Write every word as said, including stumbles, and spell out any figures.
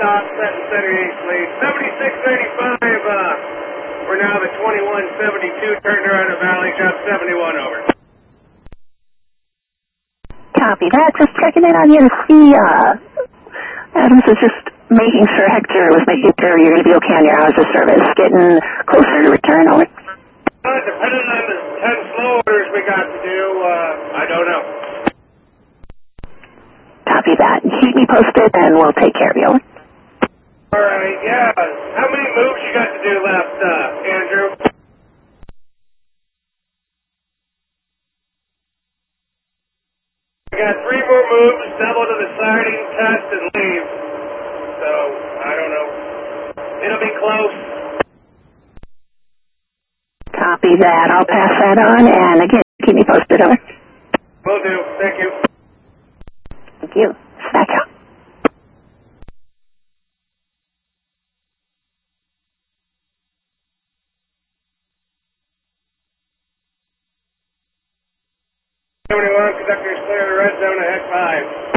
stop, set and center east lead. seventy-six thirty-five, uh, we're now the twenty-one seventy-two, turned around the valley, job seventy-one, over. Copy that. Just checking in on you to see, uh, Adams was just making sure Hector was making sure you're going to be okay on your hours of service. Getting closer to return, over? Uh, depending on the ten slow orders we got to do, uh, I don't know. Copy that. Keep me posted and we'll take care of you, over? Alright, yeah. How many moves you got to do left, uh, Andrew? I got three more moves, double to the siding, test, and leave. So, I don't know. It'll be close. Copy that. I'll pass that on, and again, keep me posted, over. Will do. Thank you. Thank you. Back out. seventy-one, conductors clear the red zone ahead five.